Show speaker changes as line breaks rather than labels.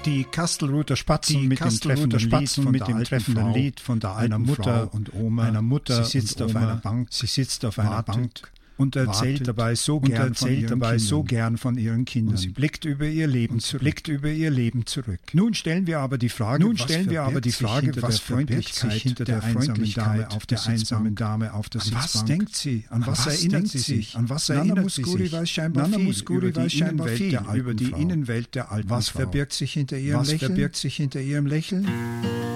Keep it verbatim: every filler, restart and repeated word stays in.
Die Kastelruther Spatzen
Die
mit
Kastelruther
dem
Spatzen
treffenden, Lied,
mit
von
dem
der
treffenden
alten Frau,
Lied von der
einer
alten
Mutter
Frau
und Oma,
einer Mutter
sie sitzt
und
auf
Oma.
einer Bank,
Sie sitzt auf einer
wartet
Bank und erzählt
wartet
dabei so
und
gern
erzählt
von ihren
dabei
Kindern.
so gern von ihren Kindern.
Und sie blickt über ihr Leben
Und sie
zurück.
blickt über ihr Leben zurück.
Nun stellen wir aber die Frage,
Nun
was
stellen wir aber die
verbirgt sich
Frage,
hinter
was
der
verbirgt
Freundlichkeit
sich hinter
der
der
einsamen
Freundlichkeit
Dame auf der
der einsamen
einsamen Dame auf der
An was
Sitzbank.
denkt sie? An was erinnert
denkt
sie sich?
An was
Nana
erinnert sie
Mouskouri
sich?
weiß scheinbar
Nana
viel
Mouskouri
über die
weiß scheinbar
Innenwelt
viel
der alten
über die
Frau.
Innenwelt der alten
Was
Frau.
verbirgt sich hinter ihrem
Was
Lächeln?
verbirgt sich hinter ihrem Lächeln?